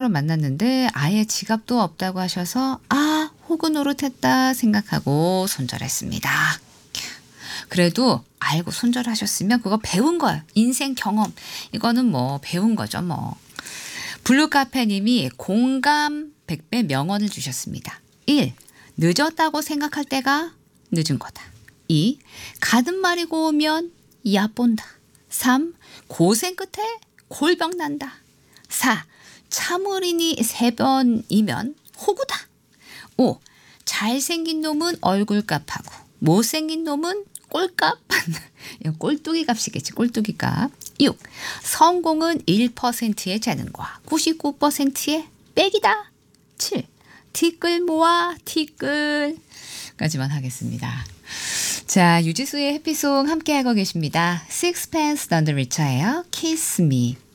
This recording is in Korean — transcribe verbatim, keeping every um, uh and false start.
사람을 만났는데 아예 지갑도 없다고 하셔서 아, 혹은 노릇했다 생각하고 손절했습니다. 그래도 알고 손절하셨으면 그거 배운 거예요. 인생 경험. 이거는 뭐 배운 거죠 뭐. 블루카페님이 공감 백 배 명언을 주셨습니다. 일. 늦었다고 생각할 때가 늦은 거다. 이. 가든 말이 고우면 얕본다. 삼. 고생 끝에 골병 난다. 사. 참으리니 세 번이면 호구다. 오. 잘생긴 놈은 얼굴값하고 못생긴 놈은 꼴값 받는 꼴뚜기 값이겠지. 꼴뚜기 값. 육. 성공은 일 퍼센트의 재능과 구십구 퍼센트의 빽이다. 칠. 티끌 모아 티끌 까지만 하겠습니다. 자, 유지수의 해피송 함께하고 계십니다. Sixpence None the Richer예요. Kiss Me.